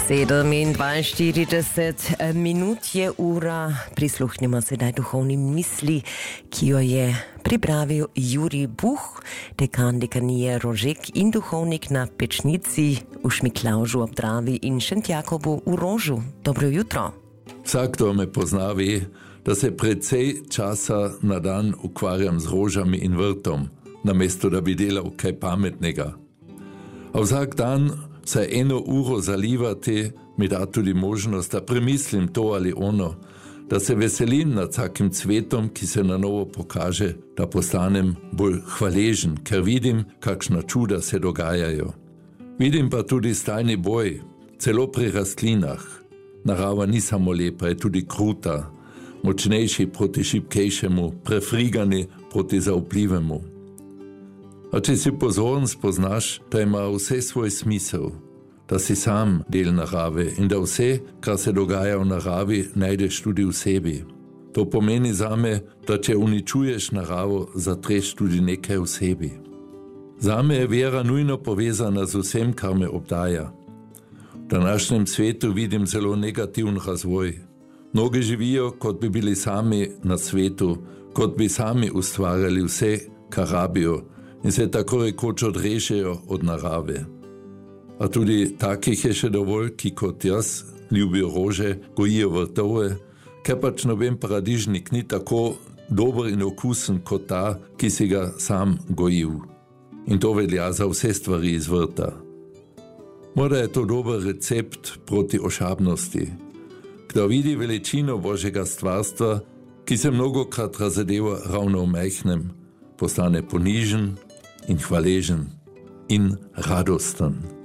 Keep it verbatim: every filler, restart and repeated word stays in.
sedemindvainštirideset minut je ura, prisluhnimo sedaj duhovni misli, ki jo je pripravil Jurij Buh, dekan dekanije Rožek in duhovnik na Pečnici v Šmiklaužu ob Dravi in Šentjakobu v Rožu. Dobro jutro. Vsak, kdo me pozna, ve, da se precej časa na dan ukvarjam z rožami in vrtom, namesto da bi delal kaj pametnega. A vsak dan se eno uro zalivati mi da tudi možnost, da premislim to ali ono, da se veselim nad vsakim cvetom, ki se na novo pokaže, da postanem bolj hvaležen, ker vidim, kakšna čuda se dogajajo. Vidim pa tudi stalni boj, celo pri rastlinah. Narava ni samo lepa, je tudi kruta, močnejši proti šibkejšemu, prefrigani proti zaupljivemu. A če si pozoren spoznaš, da ima vse svoj smisel, da si sam del narave in da vse, kar se dogaja v naravi, najdeš tudi v sebi. To pomeni zame, da če uničuješ naravo, zatreš tudi nekaj v sebi. Zame je vera nujno povezana z vsem, kar me obdaja. V današnjem svetu vidim zelo negativen razvoj. Mnogi živijo, kot bi bili sami na svetu, kot bi sami ustvarjali vse, kar rabijo, in se tako rekoč odrežejo od narave. A tudi takih je še dovolj, ki kot jaz ljubijo rože, gojijo vrtove, ker pač noben paradižnik ni tako dober in okusen kot ta, ki si ga sam gojil. In to velja za vse stvari iz vrta. Morda je to dober recept proti ošabnosti. Kdo vidi veličino Božjega stvarstva, ki se mnogokrat razadeva ravno v majhnem, postane ponižen in hvaležen in radosten.